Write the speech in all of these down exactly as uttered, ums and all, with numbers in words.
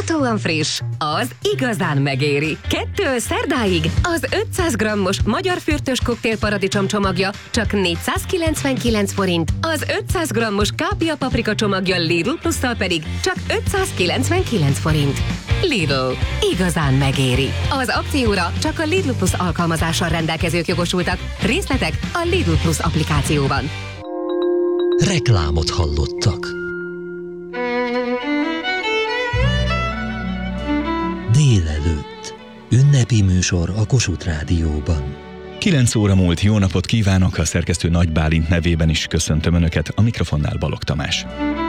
Láthatóan friss, az igazán megéri. Kettő szerdáig az ötszáz grammos magyar fürtös koktélparadicsom csomagja csak négyszázkilencvenkilenc forint, az ötszáz grammos kápia paprika csomagja Lidl plusszal pedig csak ötszázkilencvenkilenc forint. Lidl. Igazán megéri. Az akcióra csak a Lidl Plus alkalmazással rendelkezők jogosultak. Részletek a Lidl Plus applikációban. Reklámot hallottak. Délelőtt. Ünnepi műsor a Kossuth Rádióban. kilenc óra múlt, jó napot kívánok, a szerkesztő Nagy Bálint nevében is köszöntöm Önöket, a mikrofonnál Balogh Tamás.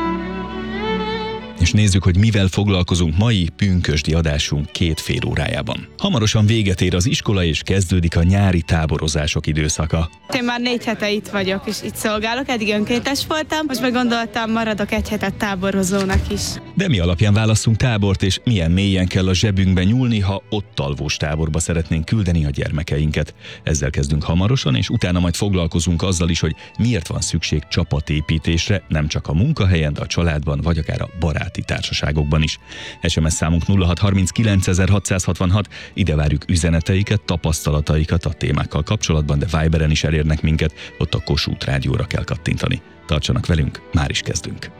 És nézzük, hogy mivel foglalkozunk mai pünkösdi adásunk két fél órájában. Hamarosan véget ér az iskola, és kezdődik a nyári táborozások időszaka. Én már négy hete itt vagyok, és itt szolgálok, eddig önkéntes voltam, most meg gondoltam, maradok egy hetet táborozónak is. De mi alapján válasszunk tábort, és milyen mélyen kell a zsebünkbe nyúlni, ha ott alvós táborba szeretnénk küldeni a gyermekeinket. Ezzel kezdünk hamarosan, és utána majd foglalkozunk azzal is, hogy miért van szükség csapatépítésre, nem csak a munkahelyen, de a családban, vagy akár a baráti társaságokban is. es em es számunk nulla hat harminckilencezer-hatszázhatvanhat, ide várjuk üzeneteiket, tapasztalataikat a témákkal kapcsolatban, de Viberen is elérnek minket, ott a Kossuth Rádióra kell kattintani. Tartsanak velünk, már is kezdünk.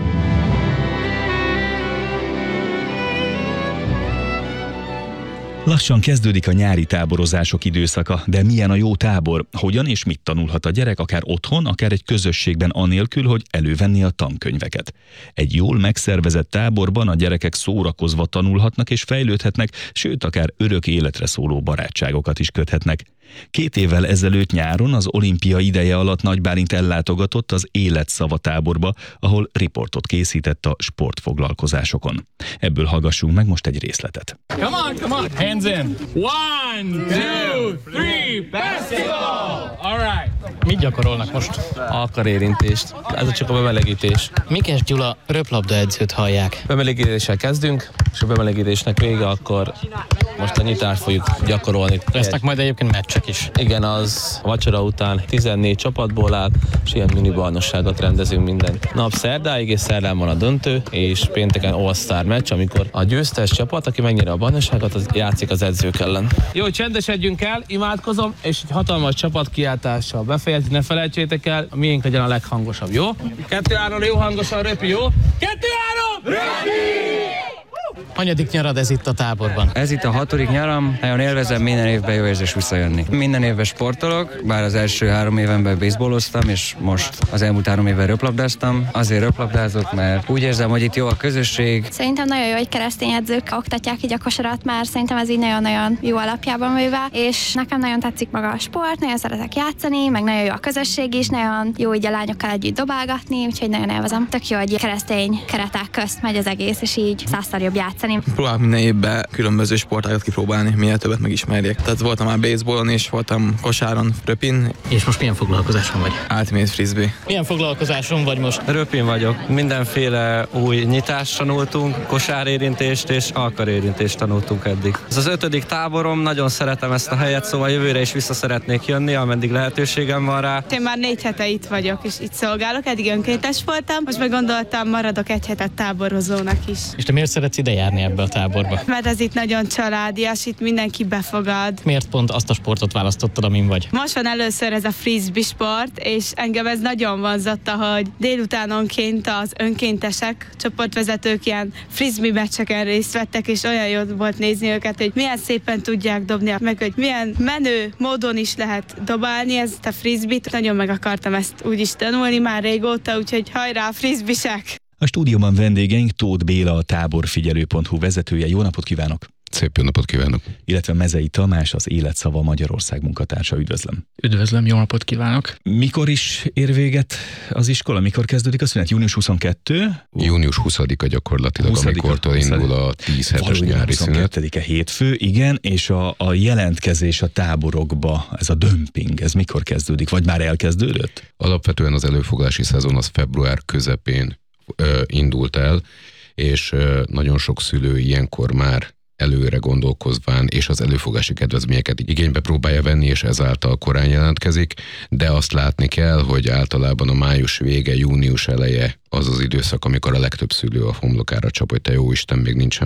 Lassan kezdődik a nyári táborozások időszaka, de milyen a jó tábor? Hogyan és mit tanulhat a gyerek, akár otthon, akár egy közösségben anélkül, hogy elővenni a tankönyveket? Egy jól megszervezett táborban a gyerekek szórakozva tanulhatnak és fejlődhetnek, sőt, akár örök életre szóló barátságokat is köthetnek. Két évvel ezelőtt nyáron az olimpia ideje alatt Nagy Bálint ellátogatott az Életszava táborba, ahol riportot készített a sportfoglalkozásokon. Ebből hallgassunk meg most egy részletet. Come on, come on, hands in. One, two, three, basketball! All right. Mit gyakorolnak most? Alkarérintést. Ez csak a bemelegítés. Mikes Gyula röplabda edzőt hallják. Bemelegítéssel kezdünk, és a bemelegítésnek vége, akkor most a nyitást fogjuk gyakorolni. Lesznek majd egyébként meccsek is. Igen, az vacsora után tizennégy csapatból áll, és ilyen mini bajnokságot rendezünk minden nap szerdáig, és szerdán van a döntő, és pénteken All-Star meccs, amikor a győztes csapat, aki megnyeri a bajnokságot, az játszik az edzők ellen. Jó, csendesedjünk el, imádkozom, és egy hatalmas csapat kiáltással befejezni, ne felejtsétek el, a miénk legyen a leghangosabb, jó? Kettő-három, jó hangosan, röpi, jó? Kettő-három, röpi! Hanyadik nyarad ez itt a táborban? Ez itt a hatodik nyaram, nagyon élvezem, minden évben jó érzés visszajönni. Minden évben sportolok, bár az első három évenben baseballoztam, és most az elmúlt három évben röplabdáztam. Azért röplabdázok, mert úgy érzem, hogy itt jó a közösség. Szerintem nagyon jó, hogy keresztény edzők oktatják így a kosarat, mert szerintem ez így nagyon-nagyon jó alapjában véve, és nekem nagyon tetszik maga a sport, nagyon szeretek játszani, meg nagyon jó a közösség is, nagyon jó így a lányokkal együtt dobálgatni, úgyhogy nagyon élvezem. Tök jó, hogy keresztény keretek közt megy az egész, és így százszor jobb játszani. Próbálok minden évben különböző sportágat kipróbálni, minél többet megismerjek. Tehát voltam már baseballon és voltam kosáron, röpin. És most milyen foglalkozáson vagy? Ultimate frisbee. Milyen foglalkozáson vagy most? Röpin vagyok. Mindenféle új nyitást tanultunk, kosárérintést és alkarérintést tanultunk eddig. Ez az ötödik táborom, nagyon szeretem ezt a helyet, szóval jövőre is vissza szeretnék jönni, ameddig lehetőségem van rá. Én már négy hete itt vagyok, és itt szolgálok, eddig önkéntes voltam, most meg gondoltam, maradok egy hetet táborozónak is. És te miért szeretsz ide járni ebbe a táborba? Mert ez itt nagyon családias, itt mindenki befogad. Miért pont azt a sportot választottad, amin vagy? Most van először ez a frisbee sport, és engem ez nagyon vonzotta, hogy délutánonként az önkéntesek, csoportvezetők ilyen frisbee meccseken részt vettek, és olyan jó volt nézni őket, hogy milyen szépen tudják dobni, meg hogy milyen menő módon is lehet dobálni ezt a frisbee-t. Nagyon meg akartam ezt úgy is tanulni már régóta, úgyhogy hajrá, frisbee-sek! A stúdióban vendégeink Tóth Béla, a táborfigyelő pont hu vezetője. Jó napot kívánok! Szép jó napot kívánok! Illetve Mezei Tamás, az Életszava Magyarország munkatársa. Üdvözlöm! Üdvözlöm, jó napot kívánok! Mikor is ér véget az iskola? Mikor kezdődik a szünet? június huszonkettő? június huszadika gyakorlatilag, amikortól indul a tíz hetes nyári szünet. huszonkettedike hétfő, igen, és a, a jelentkezés a táborokba, ez a dömping, ez mikor kezdődik? Vagy már elkezdődött? Alapvetően az előfoglalási szezon az február közepén ö, indult el, és ö, nagyon sok szülő ilyenkor már előre gondolkozván, és az előfogási kedvezményeket igénybe próbálja venni, és ezáltal korán jelentkezik, de azt látni kell, hogy általában a május vége, június eleje az az időszak, amikor a legtöbb szülő a homlokára csap, hogy te jó Isten, még nincsen